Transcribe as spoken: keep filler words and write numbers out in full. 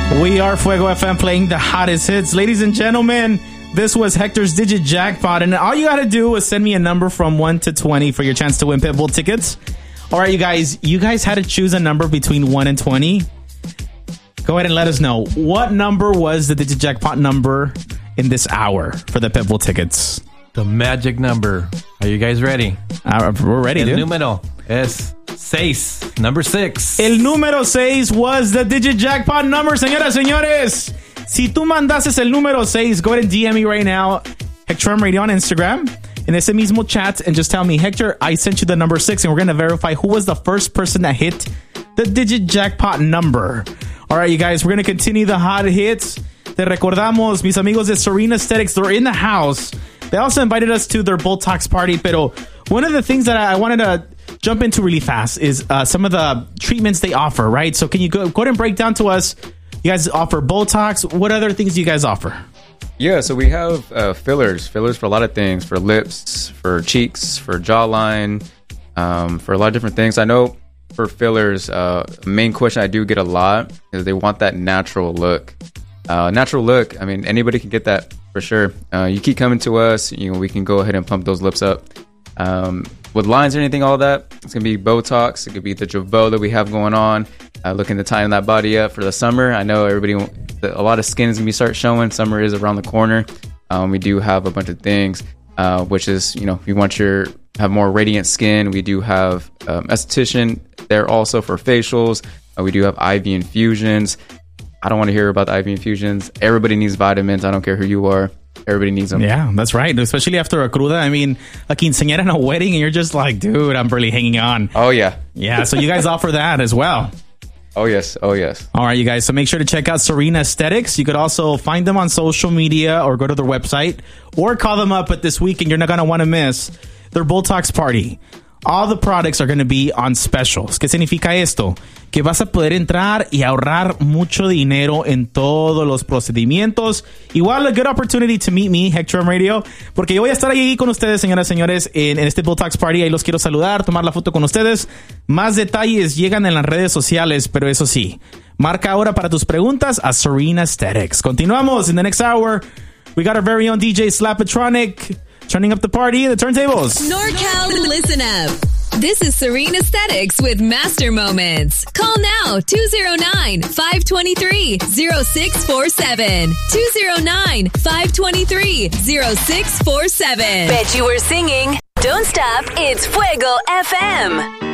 We are Fuego F M playing the hottest hits. Ladies and gentlemen, this was Hector's Digit Jackpot. And all you got to do is send me a number from one to twenty for your chance to win Pitbull tickets. All right, you guys. You guys had to choose a number between one and twenty. Go ahead and let us know. What number was the Digit Jackpot number in this hour for the Pitbull tickets? The magic number. Are you guys ready? Uh, we're ready, El dude. número es seis. Number six. El número seis was the Digit Jackpot number, señoras, señores. Si tú mandases el número seis, go ahead and D M me right now, Hector Radio on Instagram, in ese mismo chat, and just tell me, Hector, I sent you the number six, and we're going to verify who was the first person that hit the Digit Jackpot number. All right, you guys, we're going to continue the hot hits. Te recordamos, mis amigos de Serena Aesthetics, they're in the house. They also invited us to their Botox party, pero one of the things that I wanted to jump into really fast is uh, some of the treatments they offer, right? So can you go, go ahead and break down to us, you guys offer Botox, what other things do you guys offer? Yeah, so we have uh, fillers, fillers for a lot of things, for lips, for cheeks, for jawline, um, for a lot of different things. I know for fillers, uh, main question I do get a lot is they want that natural look. Uh, natural look, I mean, anybody can get that for sure. Uh, you keep coming to us, you know, we can go ahead and pump those lips up. Um, with lines or anything, all that, it's going to be Botox. It could be the Jeuveau that we have going on. Uh, looking to tighten that body up for the summer. I know everybody, a lot of skin is going to be start showing. Summer is around the corner. Um, we do have a bunch of things, uh, which is, you know, if you want your, have more radiant skin, we do have um, esthetician there also for facials. Uh, we do have I V infusions. I don't want to hear about the I V infusions. Everybody needs vitamins. I don't care who you are. Everybody needs them. Yeah, that's right. Especially after a cruda. I mean, a quinceañera and a wedding, and you're just like, dude, I'm barely hanging on. Oh, yeah. Yeah, so you guys offer that as well. Oh, yes. Oh, yes. All right, you guys. So make sure to check out Serena Aesthetics. You could also find them on social media or go to their website or call them up at this week, and you're not going to want to miss their Botox party. All the products are going to be on specials. ¿Qué significa esto? Que vas a poder entrar y ahorrar mucho dinero en todos los procedimientos. Igual, a good opportunity to meet me, Hector Radio, porque yo voy a estar ahí con ustedes, señoras y señores, en, en este Botox Party. Ahí los quiero saludar, tomar la foto con ustedes. Más detalles llegan en las redes sociales, pero eso sí, marca ahora para tus preguntas a Serena Aesthetics. Continuamos in the next hour. We got our very own D J Slapatronic turning up the party and the turntables. NorCal, listen up. This is Serena Aesthetics with Master Moments. Call now, two oh nine, five two three, oh six four seven. two oh nine, five two three, oh six four seven. Bet you were singing. Don't stop. It's Fuego F M.